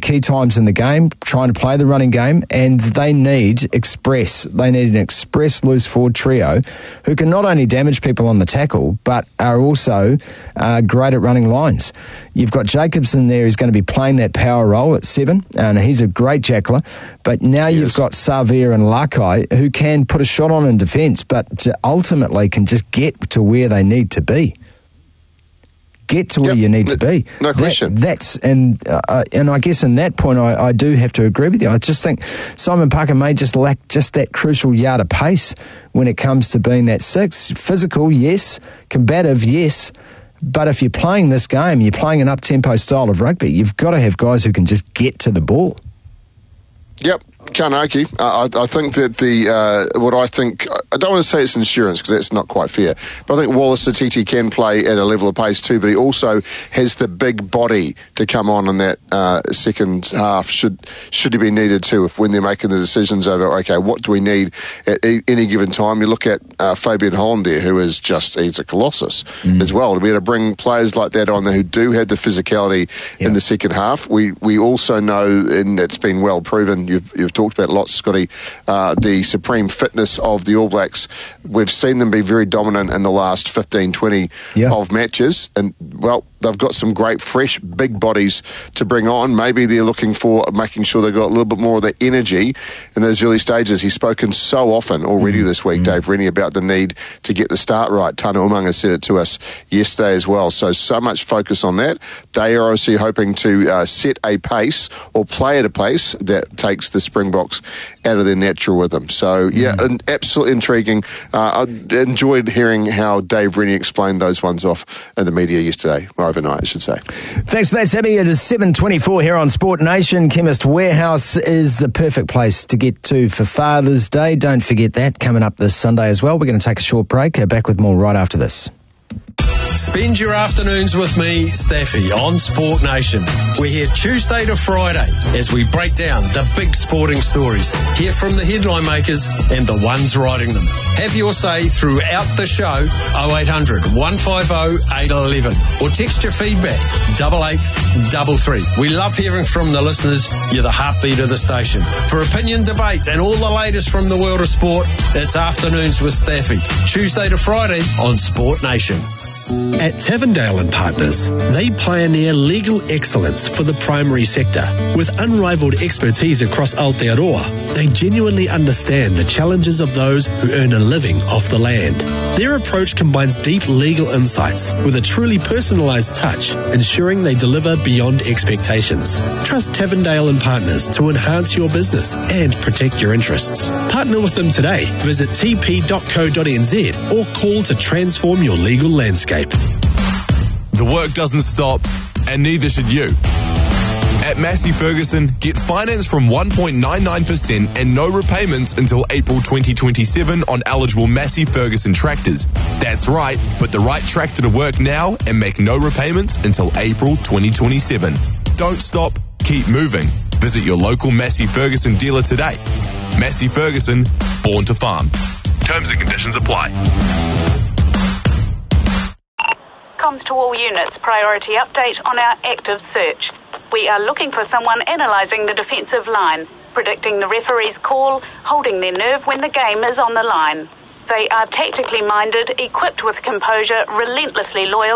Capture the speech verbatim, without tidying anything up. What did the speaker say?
key times in the game, trying to play the running game, and they need express. They need an express loose forward trio who can not only damage people on the tackle, but are also uh, great at running lines. You've got Jacobson there who's going to be playing that power role at seven, and he's a great jackler. But now yes. you've got Savia and Lakai who can put a shot on in defence, but ultimately can just get to where they need to be. Get to where yep. you need to be. No question. That, that's and uh, and I guess in that point, I, I do have to agree with you. I just think Simon Parker may just lack just that crucial yard of pace when it comes to being that six. Physical, yes. Combative, yes. But if you're playing this game, you're playing an up-tempo style of rugby, you've got to have guys who can just get to the ball. Yep. Can't argue. Uh, I, I think that the uh, what I think I don't want to say it's insurance because that's not quite fair, but I think Wallace Satiti can play at a level of pace too, but he also has the big body to come on in that uh, second half should should he be needed to, if when they're making the decisions over okay what do we need at e- any given time. You look at uh, Fabian Holland there, who is just he's a colossus mm. as well, to be able to bring players like that on there who do have the physicality yep. in the second half. We we also know, and it's been well proven, you've you've talked about lots, Scotty, uh, the supreme fitness of the All Blacks. We've seen them be very dominant in the last fifteen, twenty yeah. of matches, and well, they've got some great, fresh, big bodies to bring on. Maybe they're looking for making sure they've got a little bit more of the energy in those early stages. He's spoken so often already mm. this week, mm. Dave Rennie, about the need to get the start right. Tana Umaga said it to us yesterday as well. So, so much focus on that. They are obviously hoping to uh, set a pace or play at a pace that takes the Springboks out of their natural rhythm. So, yeah, mm. an absolutely intriguing. Uh, I enjoyed hearing how Dave Rennie explained those ones off in the media yesterday. Overnight, I should say. Thanks for that, Sammy. It is seven twenty-four here on Sport Nation. Chemist Warehouse is the perfect place to get to for Father's Day. Don't forget that coming up this Sunday as well. We're going to take a short break. Back with more right after this. Spend your afternoons with me, Staffy, on Sport Nation. We're here Tuesday to Friday as we break down the big sporting stories. Hear from the headline makers and the ones writing them. Have your say throughout the show, oh eight hundred, one five oh, eight one one. Or text your feedback, double eight double three. We love hearing from the listeners. You're the heartbeat of the station. For opinion, debate and all the latest from the world of sport, it's Afternoons with Staffy. Tuesday to Friday on Sport Nation. At Tavendale and Partners, they pioneer legal excellence for the primary sector. With unrivaled expertise across Aotearoa, they genuinely understand the challenges of those who earn a living off the land. Their approach combines deep legal insights with a truly personalised touch, ensuring they deliver beyond expectations. Trust Tavendale and Partners to enhance your business and protect your interests. Partner with them today. Visit t p dot co dot n z or call to transform your legal landscape. The work doesn't stop, and neither should you. At Massey Ferguson, get finance from one point nine nine percent and no repayments until April twenty twenty-seven on eligible Massey Ferguson tractors. That's right, put the right tractor to work now and make no repayments until April twenty twenty-seven. Don't stop, keep moving. Visit your local Massey Ferguson dealer today. Massey Ferguson, born to farm. Terms and conditions apply. Comms to all units, priority update on our active search. We are looking for someone analysing the defensive line, predicting the referee's call, holding their nerve when the game is on the line. They are tactically minded, equipped with composure, relentlessly loyal